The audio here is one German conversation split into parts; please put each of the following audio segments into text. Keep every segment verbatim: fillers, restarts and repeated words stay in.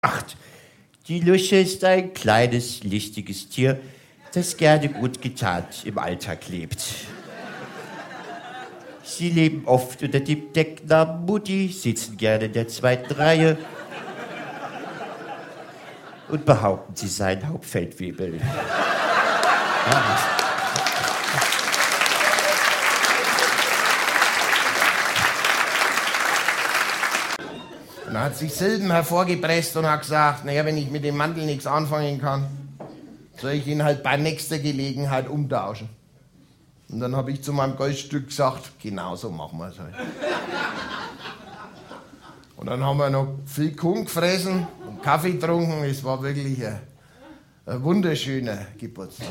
Acht. Die Lusche ist ein kleines, lichtiges Tier, das gerne gut getarnt im Alltag lebt. Sie leben oft unter dem Decknamen Mutti, sitzen gerne in der zweiten Reihe und behaupten, sie seien Hauptfeldwebel. Ja. Und er hat sich Silben hervorgepresst und hat gesagt, naja, wenn ich mit dem Mantel nichts anfangen kann, soll ich ihn halt bei nächster Gelegenheit umtauschen. Und dann habe ich zu meinem Goldstück gesagt, genau so machen wir es halt. Und dann haben wir noch viel Kuchen gefressen und Kaffee getrunken. Es war wirklich ein, ein wunderschöner Geburtstag.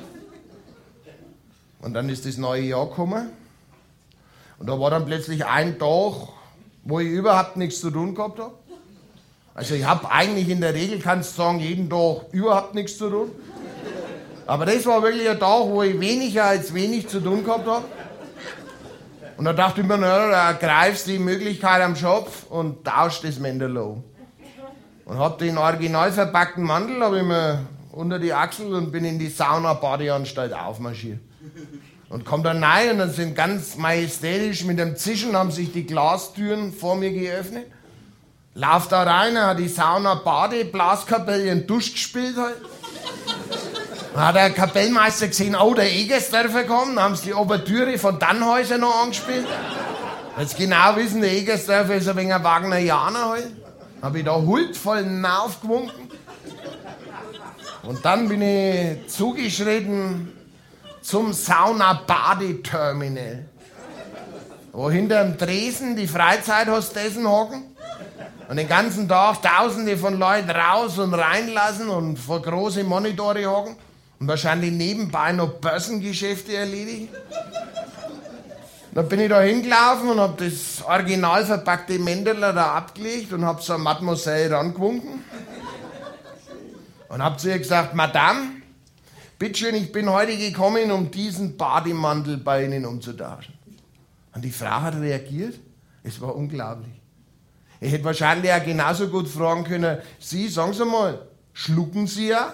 Und dann ist das neue Jahr gekommen. Und da war dann plötzlich ein Tag, wo ich überhaupt nichts zu tun gehabt habe. Also ich habe eigentlich in der Regel, kannst du sagen, jeden Tag überhaupt nichts zu tun. Aber das war wirklich ein Tag, wo ich weniger als wenig zu tun gehabt habe. Und da dachte ich mir, na, da greifst du die Möglichkeit am Schopf und tauscht das Mäntel um. Und hab den original verpackten Mantel hab ich mir unter die Achsel und bin in die Sauna-Badeanstalt aufmarschiert. Und komm dann rein und dann sind ganz majestätisch mit dem Zischen haben sich die Glastüren vor mir geöffnet. Lauf da rein, hat die Sauna-Bade-Blaskapelle einen Dusch gespielt halt. Dann hat der Kapellmeister gesehen, oh, der Egersdörfer kommt, dann haben sie die Ouvertüre von Dannhäuser noch angespielt. Jetzt genau wissen, der Egersdörfer ist ein wenig ein Wagnerianer halt. Hab ich da huldvoll hinaufgewunken. Und dann bin ich zugeschritten zum Sauna-Badeterminal, wo hinterm Tresen die Freizeithostessen hocken und den ganzen Tag Tausende von Leuten raus und reinlassen und vor große Monitore hocken und wahrscheinlich nebenbei noch Börsengeschäfte erledigen. Dann bin ich da hingelaufen und hab das original verpackte Mänteler da abgelegt und hab so eine Mademoiselle rangewunken und hab zu ihr gesagt, Madame, bitteschön, ich bin heute gekommen, um diesen Bademantel bei Ihnen umzutauschen. Und die Frau hat reagiert. Es war unglaublich. Ich hätte wahrscheinlich auch genauso gut fragen können, Sie, sagen Sie mal, schlucken Sie ja?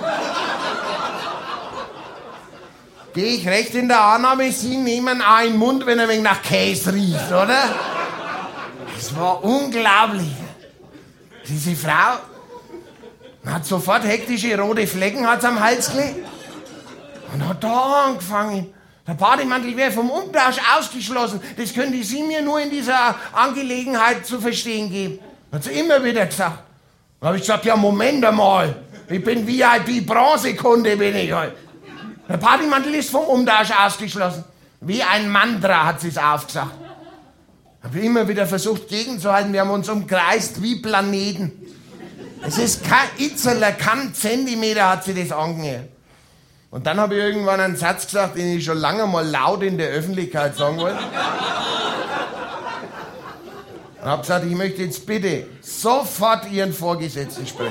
Gehe ich recht in der Annahme, Sie nehmen auch in den Mund, wenn er ein wenig nach Käse riecht, oder? Es war unglaublich. Diese Frau hat sofort hektische rote Flecken hat's am Hals gelegt und hat da angefangen. Der Bademantel wäre vom Umtausch ausgeschlossen. Das könnte sie mir nur in dieser Angelegenheit zu verstehen geben. Hat sie immer wieder gesagt. Da habe ich gesagt, ja Moment einmal, ich bin V I P-Bronzekunde, bin ich halt. Der Bademantel ist vom Umtausch ausgeschlossen. Wie ein Mantra hat sie es aufgesagt. Habe immer wieder versucht gegenzuhalten, wir haben uns umkreist wie Planeten. Es ist kein Itzeler, kein Zentimeter hat sie das angehört. Und dann habe ich irgendwann einen Satz gesagt, den ich schon lange mal laut in der Öffentlichkeit sagen wollte. Und habe gesagt, ich möchte jetzt bitte sofort Ihren Vorgesetzten sprechen.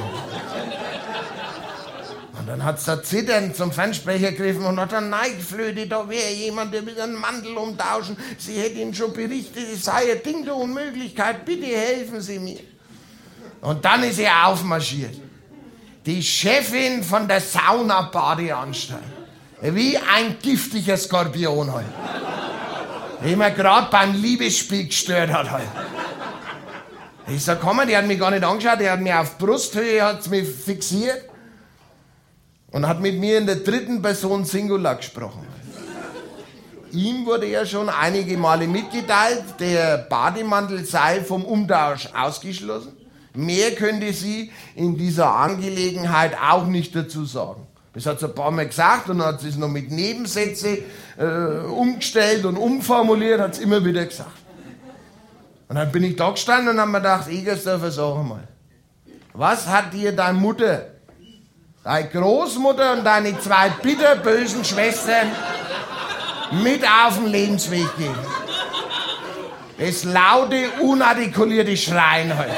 Und dann hat sie da zitternd zum Fernsprecher gegriffen und hat dann, nein, Flöte, da wäre jemand, der will einen Mantel umtauschen. Sie hätte Ihnen schon berichtet, es sei ein Ding der Unmöglichkeit, bitte helfen Sie mir. Und dann ist sie aufmarschiert. Die Chefin von der Sauna-Badeanstalt. Wie ein giftiger Skorpion halt. Den man gerade beim Liebesspiel gestört hat halt. Ich sag, komm mal, die hat mich gar nicht angeschaut, die hat mich auf Brusthöhe, hat's mich fixiert und hat mit mir in der dritten Person Singular gesprochen. Ihm wurde ja schon einige Male mitgeteilt, der Bademantel sei vom Umtausch ausgeschlossen. Mehr könnte sie in dieser Angelegenheit auch nicht dazu sagen. Das hat sie ein paar Mal gesagt und dann hat sie es noch mit Nebensätze äh, umgestellt und umformuliert, hat es immer wieder gesagt. Und dann bin ich da gestanden und habe mir gedacht, Egersdörfer, sag mal, was hat dir deine Mutter, deine Großmutter und deine zwei bitterbösen Schwestern mit auf den Lebensweg gegeben? Das laute, unartikulierte Schreien heute.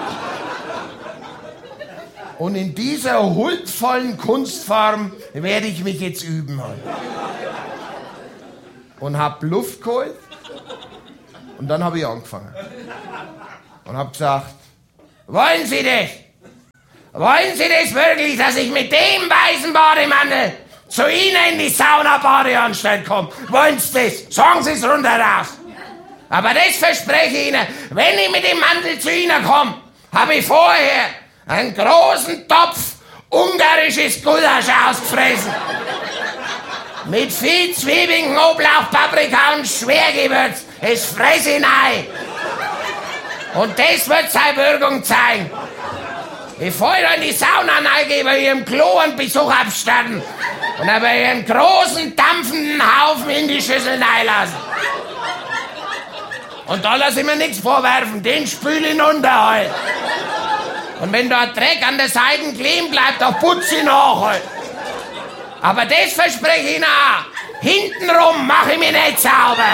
Und in dieser huldvollen Kunstform werde ich mich jetzt üben heute. Und habe Luft geholt und dann habe ich angefangen. Und habe gesagt, wollen Sie das? Wollen Sie das wirklich, dass ich mit dem weißen Bademantel zu Ihnen in die Sauna-Badeanstalt komme? Wollen Sie das? Sagen Sie es runter raus. Aber das verspreche ich Ihnen, wenn ich mit dem Mantel zu Ihnen komme, habe ich vorher einen großen Topf ungarisches Gulasch ausgefressen. Mit viel Zwiebeln, Knoblauch, Paprika und Schwergewürz. Das fresse ich rein. Und das wird seine Wirkung zeigen. Bevor ich da in die Sauna reingehe, will ich im Klo einen Besuch abstatten. Und dann will ich einen großen, dampfenden Haufen in die Schüssel reinlassen. Und da lasse ich mir nichts vorwerfen, den spüle ich runter halt. Und wenn da Dreck an der Seite kleben bleibt, dann putze ich nach halt. Aber das verspreche ich Ihnen auch. Hintenrum mache ich mich nicht sauber.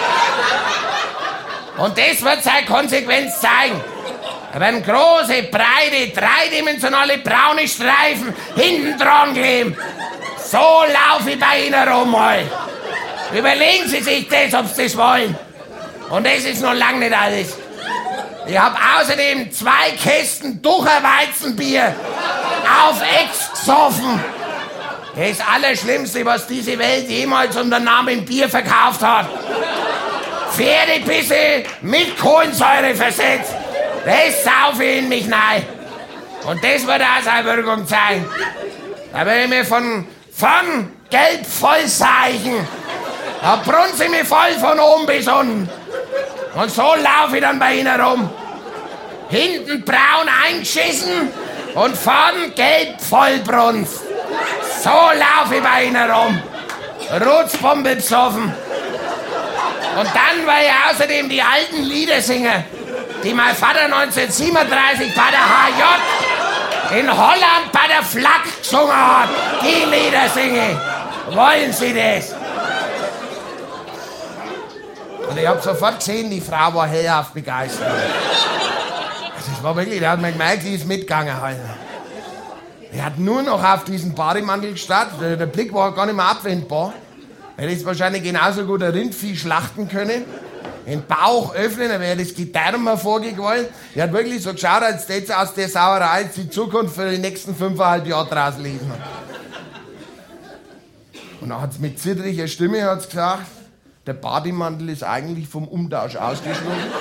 Und das wird seine Konsequenz zeigen. Da werden große, breite, dreidimensionale braune Streifen hinten dran kleben. So laufe ich bei Ihnen rum halt. Überlegen Sie sich das, ob Sie das wollen. Und das ist noch lange nicht alles. Ich habe außerdem zwei Kästen Ducher Weizenbier auf Ex gesoffen. Das Allerschlimmste, was diese Welt jemals unter Namen Bier verkauft hat. Pferdepisse mit Kohlensäure versetzt. Das saufe ich in mich rein. Und das wird auch seine Wirkung zeigen. Da will ich mir von, von gelb voll seichen. Da brunze ich mich voll von oben bis unten. Und so laufe ich dann bei Ihnen rum. Hinten braun eingeschissen und vorn gelb vollbrunst. So laufe ich bei Ihnen rum. Rutzpumpe besoffen. Und dann war ich außerdem die alten Lieder singen, die mein Vater neunzehnhundertsiebenunddreißig bei der H J in Holland bei der Flak gesungen hat. Die Lieder singe. Wollen Sie das? Und ich hab sofort gesehen, die Frau war hellauf begeistert. Das war wirklich, da hat man gemerkt, die ist mitgegangen halt. Er hat nur noch auf diesen Bademantel gestarrt. Der Blick war gar nicht mehr abwendbar. Er hätte wahrscheinlich genauso gut ein Rindvieh schlachten können. Den Bauch öffnen, dann wäre das Gedärm hervorgequollen. Er hat wirklich so geschaut, als hätte es aus der Sauerei die Zukunft für die nächsten fünfeinhalb Jahre draus lesen. Und dann hat es mit zittriger Stimme hat's gesagt, der Bademantel ist eigentlich vom Umtausch ausgeschlossen.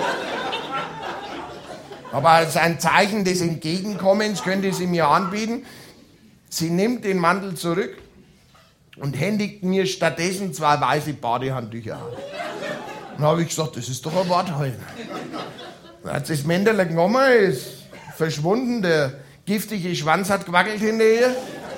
Aber als ein Zeichen des Entgegenkommens könnte sie mir anbieten, sie nimmt den Mantel zurück und händigt mir stattdessen zwei weiße Badehandtücher an. Dann habe ich gesagt, das ist doch ein Wort halt. Dann hat sie das Männerle genommen, ist verschwunden, der giftige Schwanz hat gewackelt hinter ihr.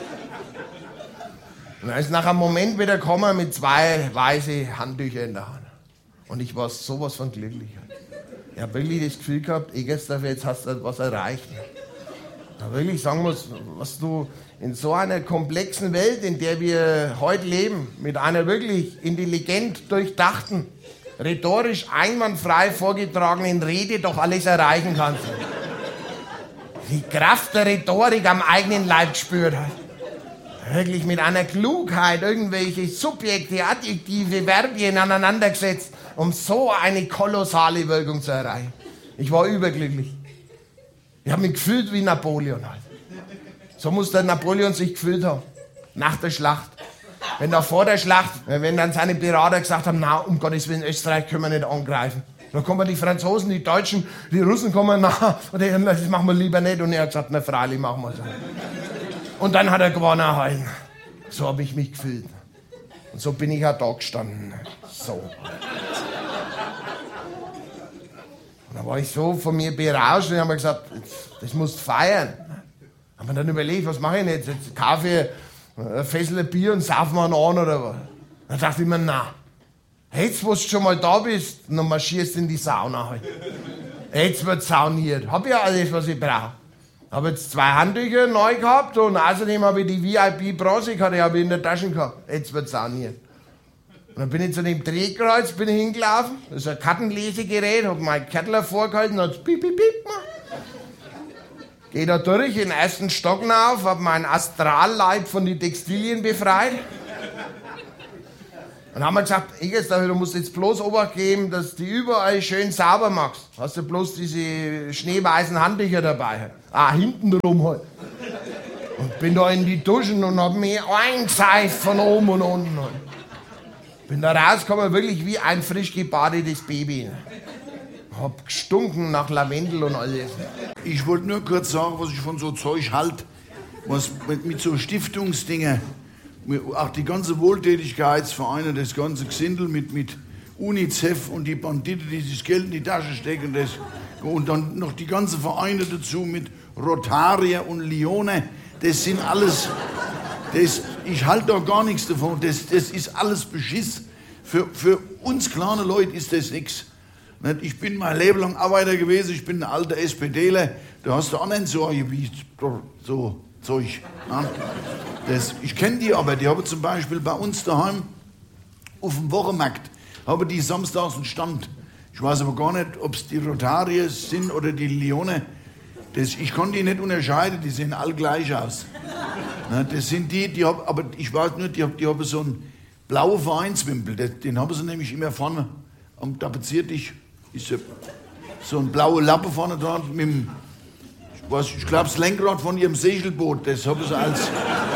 Und dann ist nach einem Moment wieder gekommen mit zwei weißen Handtüchern in der Hand. Und ich war sowas von glücklich. Ich habe wirklich das Gefühl gehabt, Egersdorf, jetzt hast du was erreicht. Da wirklich sagen muss, was du in so einer komplexen Welt, in der wir heute leben, mit einer wirklich intelligent durchdachten, rhetorisch einwandfrei vorgetragenen Rede doch alles erreichen kannst. Die Kraft der Rhetorik am eigenen Leib gespürt hat. Wirklich mit einer Klugheit irgendwelche Subjekte, Adjektive, Verbien aneinandergesetzt, um so eine kolossale Wirkung zu erreichen. Ich war überglücklich. Ich habe mich gefühlt wie Napoleon halt. So muss der Napoleon sich gefühlt haben. Nach der Schlacht. Wenn da vor der Schlacht, wenn dann seine Berater gesagt haben, na, um Gottes Willen, Österreich können wir nicht angreifen. Dann kommen die Franzosen, die Deutschen, die Russen kommen, na, das machen wir lieber nicht. Und er hat gesagt, na, freilich machen wir es. Und dann hat er gewonnen halt. So habe ich mich gefühlt. Und so bin ich auch da gestanden. So. Und dann war ich so von mir berauscht und haben mir gesagt, das musst du feiern. Haben wir dann überlegt, was mache ich jetzt? Jetzt kaufe ich ein Fässel Bier und saufen wir einen an oder was? Dann dachte ich mir, na, jetzt, wo du schon mal da bist, dann marschierst du in die Sauna halt. Jetzt wird sauniert. Hab ja alles, was ich brauche. Habe jetzt zwei Handtücher neu gehabt und außerdem habe ich die V I P-Bronzekarte habe ich in der Tasche gehabt. Jetzt wird sauniert. Und dann bin ich zu dem Drehkreuz bin ich hingelaufen. Das ist ein Kartenlesegerät, habe mein Kettler vorgehalten, hat es piep, piep, piep gemacht. Gehe da durch, in den ersten Stock auf, habe meinen Astralleib von den Textilien befreit. Dann haben wir gesagt, Eggersdorf, du musst jetzt bloß Obacht geben, dass du überall schön sauber machst. Hast du bloß diese schneeweißen Handtücher dabei. Ah, hinten rum halt. Und bin da in die Duschen und hab mich eingeseift von oben und unten. Bin da rausgekommen, wirklich wie ein frisch gebadetes Baby. Hab gestunken nach Lavendel und alles. Ich wollte nur kurz sagen, was ich von so Zeug halt, was mit, mit so Stiftungsdingen, auch die ganze Wohltätigkeitsvereine, das ganze Gesindel mit, mit UNICEF und die Banditen, die sich das Geld in die Tasche stecken, das, und dann noch die ganzen Vereine dazu mit Rotarier und Lione, das sind alles, das, ich halte da gar nichts davon, das, das ist alles Beschiss. Für, für uns kleine Leute ist das nichts. Ich bin mein Leben lang Arbeiter gewesen, ich bin ein alter SPDler, da hast du auch nicht so, wie so Zeug. Ja. Das, ich kenne die aber, die haben zum Beispiel bei uns daheim auf dem Wochenmarkt, haben die samstags einen Stand. Ich weiß aber gar nicht, ob es die Rotarier sind oder die Lione. Das, ich kann die nicht unterscheiden, die sehen alle gleich aus. Ja, das sind die, die haben, aber ich weiß nur, die, die haben so einen blauen Vereinswimpel, den, den haben sie nämlich immer vorne am Tapeziertisch. Ist so ein blauer Lappe vorne dran mit dem, was, ich glaube, das Lenkrad von ihrem Segelboot, das haben sie als,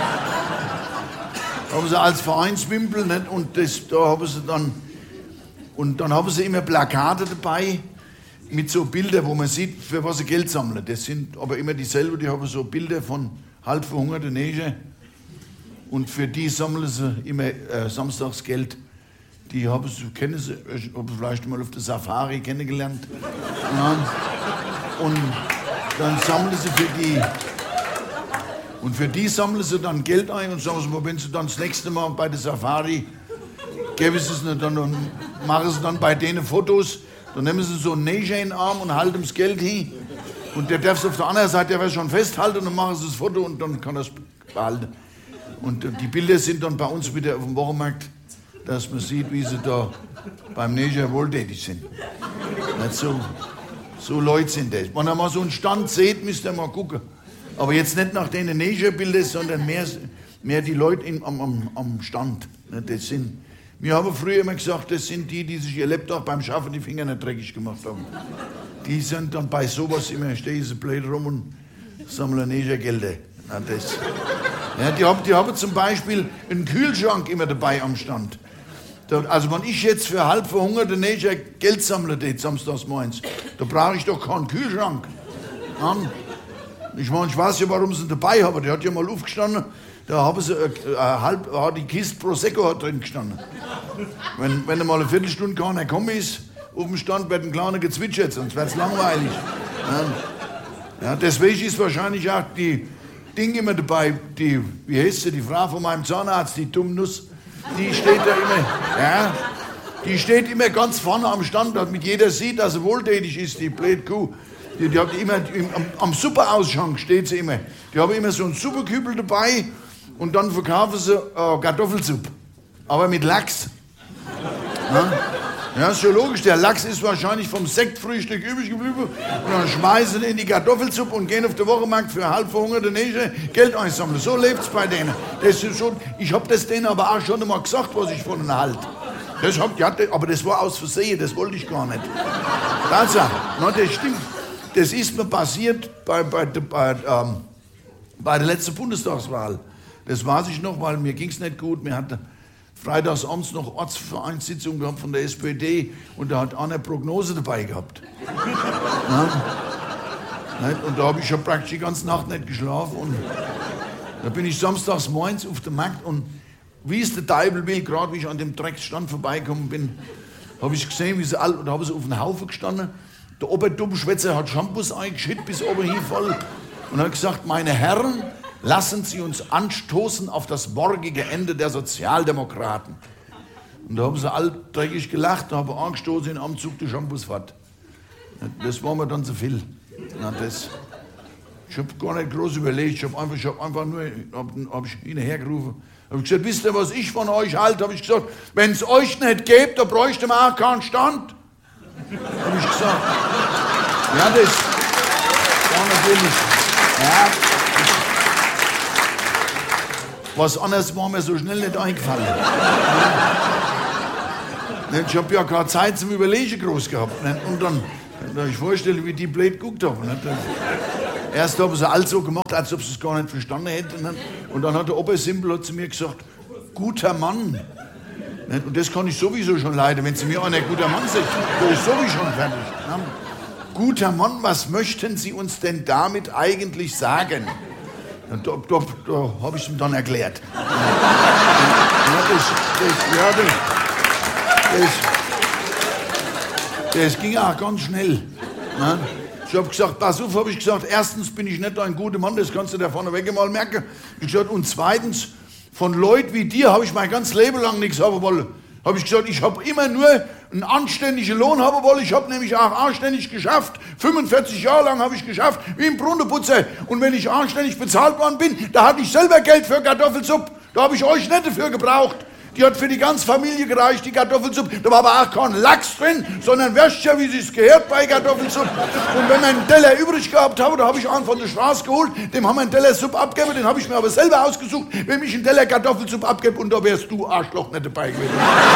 haben sie als Vereinswimpel, nicht? Und das, da haben sie dann, und dann haben sie immer Plakate dabei mit so Bildern, wo man sieht, für was sie Geld sammeln. Das sind aber immer dieselben, die haben so Bilder von halb verhungerten Neger und für die sammeln sie immer äh, samstags Geld. Die haben sie, kennen sie, haben sie vielleicht mal auf der Safari kennengelernt. Ja. Und dann sammeln sie für die, und für die sammeln sie dann Geld ein und sagen sie mal, wenn sie dann das nächste Mal bei der Safari, geben sie es nicht dann und machen sie dann bei denen Fotos, dann nehmen sie so einen Neger in den Arm und halten das Geld hin. Und der darf es auf der anderen Seite, der wird schon festhalten und dann machen sie das Foto und dann kann er es behalten. Und die Bilder sind dann bei uns wieder auf dem Wochenmarkt, dass man sieht, wie sie da beim Neger wohltätig sind. Nicht so, so Leute sind das. Wenn ihr mal so einen Stand seht, müsst ihr mal gucken. Aber jetzt nicht nach den Negerbildern, sondern mehr, mehr die Leute in, am, am, am Stand. Das sind, wir haben früher immer gesagt, das sind die, die sich ihr Lebtag beim Schaffen die Finger nicht dreckig gemacht haben. Die sind dann bei sowas immer, stehen sie blöd rum und sammeln Negergelder. Na, das. Ja, die, haben, die haben zum Beispiel einen Kühlschrank immer dabei am Stand. Also wenn ich jetzt für halb verhungerte Neger Geld sammle, samstags morgens, da brauche ich doch keinen Kühlschrank. Ja? Ich meine, ich weiß ja, warum sie ihn dabei haben. Der hat ja mal aufgestanden, da haben sie äh, halb, äh, die Kiste Prosecco drin gestanden. Wenn, wenn mal eine Viertelstunde keiner gekommen ist, auf dem Stand wird ein kleiner gezwitschert, sonst wird es langweilig. Ja? Ja, deswegen ist wahrscheinlich auch die Ding immer dabei, die, wie heißt sie, die Frau von meinem Zahnarzt, die Dummnuss. Die steht da immer, ja, die steht immer ganz vorne am Stand, damit jeder sieht, dass sie wohltätig ist, die blöde Kuh. Die, die hat immer, die, am, am Suppeausschank steht sie immer. Die haben immer so einen Suppekübel dabei und dann verkaufen sie äh, Kartoffelsuppe, aber mit Lachs. Ja? Ja, ist schon logisch, der Lachs ist wahrscheinlich vom Sektfrühstück übrig geblieben und dann schmeißen sie in die Kartoffelsuppe und gehen auf den Wochenmarkt für halb verhungerte Neger Geld einsammeln. So left's bei denen. Das ist schon, ich habe das denen aber auch schon einmal gesagt, was ich von ihnen halte. Das hab, ja, aber das war aus Versehen, das wollte ich gar nicht. Tatsache, no, das stimmt. Das ist mir passiert bei, bei, bei, ähm, bei der letzten Bundestagswahl. Das weiß ich noch, weil mir ging's nicht gut. Mir hatte freitags abends noch Ortsvereinssitzung gehabt von der S P D und da hat einer Prognose dabei gehabt. Ja? Und da habe ich schon praktisch die ganze Nacht nicht geschlafen. Und da bin ich samstags morgens auf dem Markt und wie es der Teufel will, gerade wie ich an dem Drecksstand vorbeigekommen bin, habe ich gesehen, wie sie alle, da haben sie auf den Haufen gestanden. Der Oberdummschwätzer hat Shampoos eingeschüttet bis oben hin voll und hat gesagt, meine Herren, lassen Sie uns anstoßen auf das morgige Ende der Sozialdemokraten. Und da haben sie alle dreckig gelacht, da haben wir angestoßen in Amzug der Shampoosfahrt. Das war mir dann zu viel. Na, das, ich habe gar nicht groß überlegt, ich habe einfach, ich hab einfach nur, hab, hab ich ihn hergerufen, habe gesagt, wisst ihr, was ich von euch halte? Habe ich gesagt, wenn es euch nicht gibt, dann bräuchte man auch keinen Stand. Habe ich gesagt. Ja, das war natürlich, ja, was anderes war mir so schnell nicht eingefallen. Ich habe ja gerade Zeit zum Überlegen groß gehabt. Und dann, da ich vorstelle, wie die blöd geguckt haben. Erst haben sie alles so gemacht, als ob sie es gar nicht verstanden hätten. Und dann hat der Obersimpel zu mir gesagt, guter Mann. Und das kann ich sowieso schon leiden. Wenn sie mir einer guter Mann sagt, da ist sowieso schon fertig. Guter Mann, was möchten Sie uns denn damit eigentlich sagen? Da, da, da habe ich ihm dann erklärt. Ja, das, das, ja, das, das, das ging auch ganz schnell. Ne? Ich habe gesagt, pass auf, habe ich gesagt, erstens bin ich nicht ein guter Mann, das kannst du da vorneweg mal merken. Ich gesagt, und zweitens, von Leuten wie dir habe ich mein ganzes Leben lang nichts haben wollen. Habe ich gesagt, ich habe immer nur einen anständigen Lohn haben wollen. Ich habe nämlich auch anständig geschafft. fünfundvierzig Jahre lang habe ich geschafft, wie ein Brunnenputzer. Und wenn ich anständig bezahlt worden bin, da hatte ich selber Geld für Kartoffelsuppe. Da habe ich euch nicht dafür gebraucht. Die hat für die ganze Familie gereicht, die Kartoffelsuppe. Da war aber auch kein Lachs drin, sondern Würstchen, wie es gehört bei Kartoffelsuppe. Und wenn wir einen Teller übrig gehabt haben, da habe ich einen von der Straße geholt, dem haben wir einen Teller Suppe abgegeben, den habe ich mir aber selber ausgesucht, wenn ich einen Teller Kartoffelsuppe abgebe, und da wärst du, Arschloch, nicht dabei gewesen.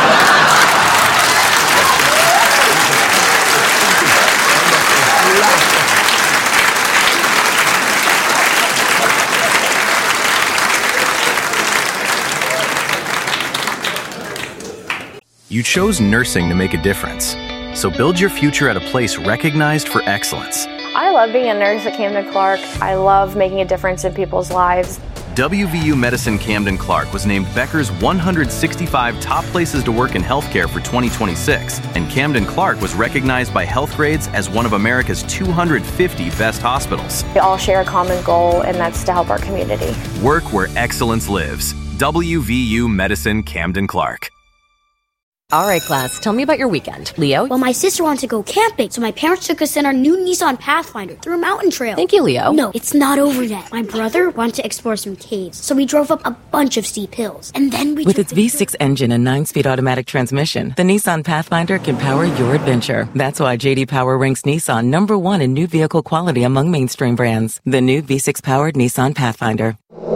You chose nursing to make a difference. So build your future at a place recognized for excellence. I love being a nurse at Camden Clark. I love making a difference in people's lives. W V U Medicine Camden Clark was named Becker's one hundred sixty-five top places to work in healthcare for twenty twenty-six, and Camden Clark was recognized by Healthgrades as one of America's two hundred fifty best hospitals. We all share a common goal, and that's to help our community. Work where excellence lives. W V U Medicine Camden Clark. All right, class, tell me about your weekend. Leo? Well, my sister wanted to go camping, so my parents took us in our new Nissan Pathfinder through a mountain trail. Thank you, Leo. No, it's not over yet. My brother wanted to explore some caves, so we drove up a bunch of steep hills. And then we With took its V six engine and nine-speed automatic transmission, the Nissan Pathfinder can power your adventure. That's why J D Power ranks Nissan number one in new vehicle quality among mainstream brands. The new V six-powered Nissan Pathfinder.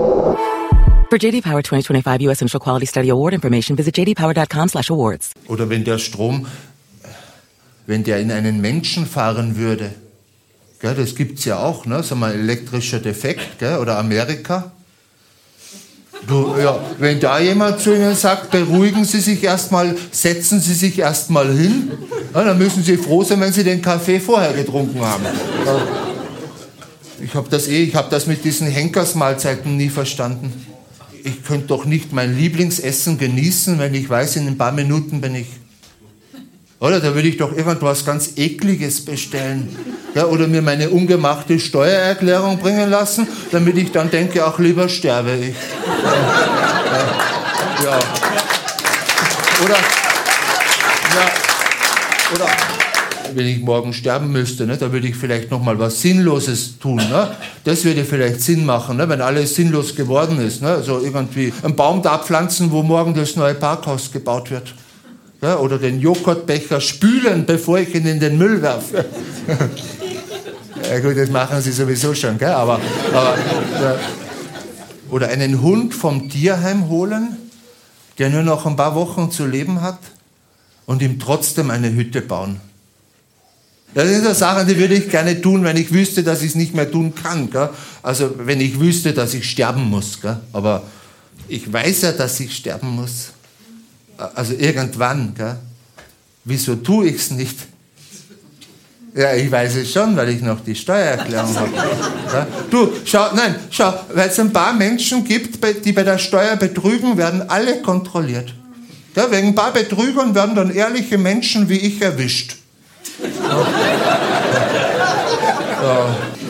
For J D Power twenty twenty-five U S Initial Quality Study Award information, visit j d power dot com slash awards. Oder wenn der Strom, wenn der in einen Menschen fahren würde, gell, das gibt's ja auch, ne, so mal elektrischer Defekt, gell, oder Amerika. Du, ja, wenn da jemand zu Ihnen sagt, beruhigen Sie sich erstmal, setzen Sie sich erstmal hin, ja, dann müssen Sie froh sein, wenn Sie den Kaffee vorher getrunken haben. Ja. Ich habe das eh, ich habe das mit diesen Henkersmahlzeiten nie verstanden. Ich könnte doch nicht mein Lieblingsessen genießen, wenn ich weiß, in ein paar Minuten bin ich... Oder da würde ich doch irgendwas ganz Ekliges bestellen. Ja, oder mir meine ungemachte Steuererklärung bringen lassen, damit ich dann denke, ach, lieber sterbe ich. Ja, ja, ja. Oder... Ja, oder... Wenn ich morgen sterben müsste, ne, da würde ich vielleicht noch mal was Sinnloses tun. Ne? Das würde vielleicht Sinn machen, ne, wenn alles sinnlos geworden ist. Ne? Also irgendwie einen Baum da pflanzen, wo morgen das neue Parkhaus gebaut wird. Ja? Oder den Joghurtbecher spülen, bevor ich ihn in den Müll werfe. Ja gut, das machen sie sowieso schon, gell? Aber, aber ja. Oder einen Hund vom Tierheim holen, der nur noch ein paar Wochen zu leben hat, und ihm trotzdem eine Hütte bauen. Das sind so Sachen, die würde ich gerne tun, wenn ich wüsste, dass ich es nicht mehr tun kann. Gell? Also wenn ich wüsste, dass ich sterben muss. Gell? Aber ich weiß ja, dass ich sterben muss. Also irgendwann. Gell? Wieso tue ich es nicht? Ja, ich weiß es schon, weil ich noch die Steuererklärung habe. Gell? Du, schau, nein, schau, weil es ein paar Menschen gibt, die bei der Steuer betrügen, werden alle kontrolliert. Ja, wegen ein paar Betrügern werden dann ehrliche Menschen wie ich erwischt. Ja.